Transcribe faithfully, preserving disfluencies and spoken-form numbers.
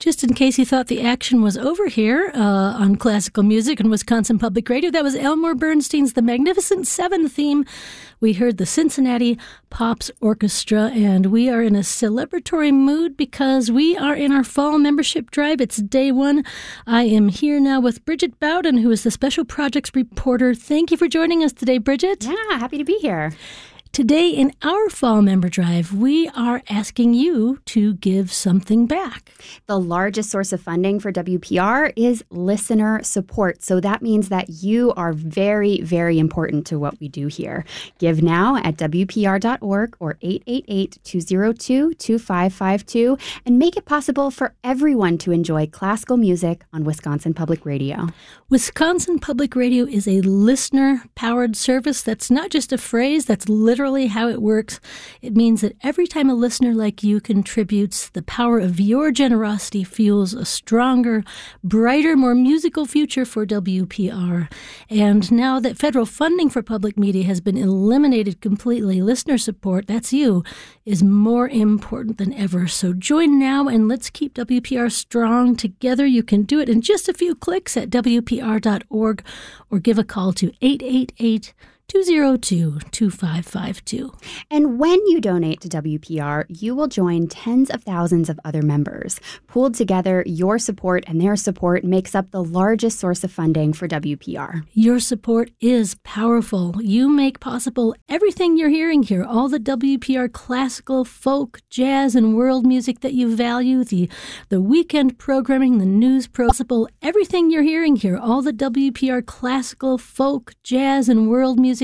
Just in case you thought the action was over here uh, on classical music and Wisconsin Public Radio, that was Elmore Bernstein's The Magnificent Seven theme. We heard the Cincinnati Pops Orchestra, and we are in a celebratory mood because we are in our fall membership drive. It's day one. I am here now with Bridget Bowden, who is the Special Projects Reporter. Thank you for joining us today, Bridget. Yeah, happy to be here. Today in our Fall Member Drive, we are asking you to give something back. The largest source of funding for W P R is listener support. So that means that you are very, very important to what we do here. Give now at W P R dot org or eight eight eight, two zero two, two five five two and make it possible for everyone to enjoy classical music on Wisconsin Public Radio. Wisconsin Public Radio is a listener-powered service. That's not just a phrase, that's literally how it works. It means that every time a listener like you contributes, the power of your generosity fuels a stronger, brighter, more musical future for W P R. And now that federal funding for public media has been eliminated completely, listener support, that's you, is more important than ever. So join now and let's keep W P R strong together. You can do it in just a few clicks at W P R dot org or give a call to eight eight eight, two zero two, two five five two. And when you donate to W P R, you will join tens of thousands of other members. Pooled together, your support and their support makes up the largest source of funding for W P R. Your support is powerful. You make possible everything you're hearing here, all the W P R classical, folk, jazz, and world music that you value, the, the weekend programming, the news possible, everything you're hearing here, all the W P R classical, folk, jazz, and world music